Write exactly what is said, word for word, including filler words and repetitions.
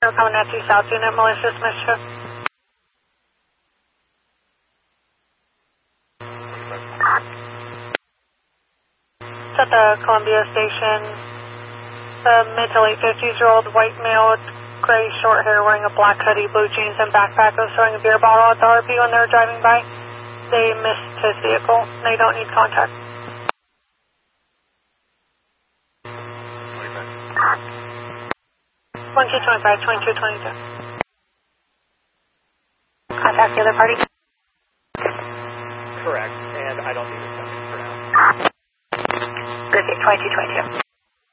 We're coming at you south unit, malicious mischief. It's at the Columbia station. The mid to late fifties year old white male with gray short hair wearing a black hoodie, blue jeans, and backpack was throwing a beer bottle at the R P when they were driving by. They missed his vehicle. They don't need contact. one two two five, twenty-two twenty-two. Contact the other party? Correct, and I don't need a second for now. Good day, twenty-two twenty-two.